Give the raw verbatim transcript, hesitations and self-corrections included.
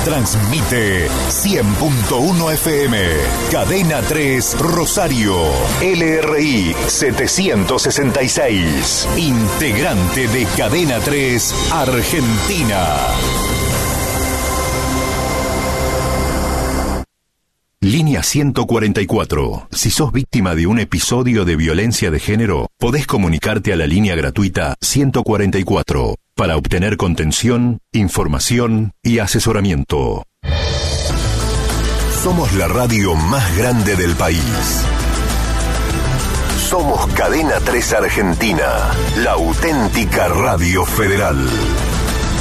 Transmite cien punto uno F M. Cadena tres Rosario. L R I setecientos sesenta y seis. Integrante de Cadena tres Argentina. Línea ciento cuarenta y cuatro. Si sos víctima de un episodio de violencia de género, podés comunicarte a la línea gratuita ciento cuarenta y cuatro para obtener contención, información y asesoramiento. Somos la radio más grande del país. Somos Cadena tres Argentina, la auténtica radio federal.